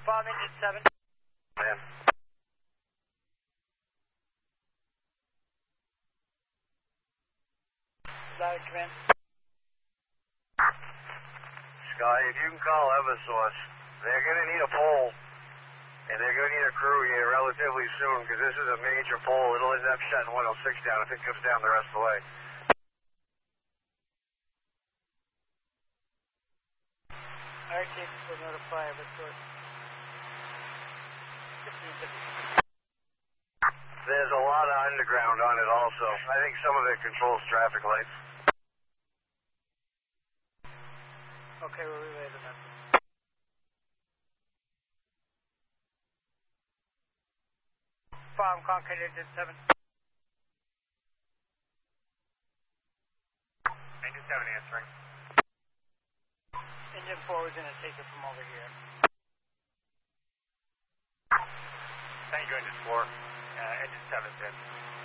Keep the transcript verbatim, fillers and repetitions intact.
Bob, engine seven. Man. Loud command. Sky, if you can call Eversource, they're going to need a pole, and they're going to need a crew here relatively soon, because this is a major pole. It'll end up shutting one oh six down if it comes down the rest of the way. R T will notify Eversource. There's a lot of underground on it also. I think some of it controls traffic lights. Okay, we'll relay the message. Bomb, Concord, engine seven. Engine seven answering. Engine four was going to take it from over here. Thank you, Engine four. Uh, engine seven's in.